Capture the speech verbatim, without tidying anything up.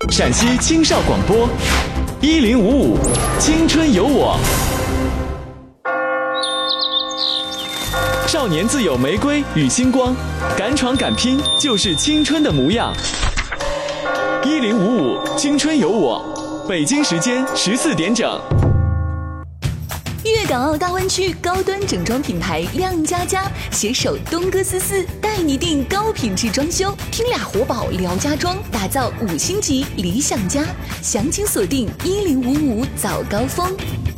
陕西青少广播，一零五五青春有我。少年自有玫瑰与星光，敢闯敢拼就是青春的模样。一零五五青春有我，北京时间十四点整。 粤港澳大湾区高端整装品牌亮家家携手东哥思思，带你定高品质装修，听俩活宝聊家装，打造五星级理想家。详情锁定一零五五早高峰。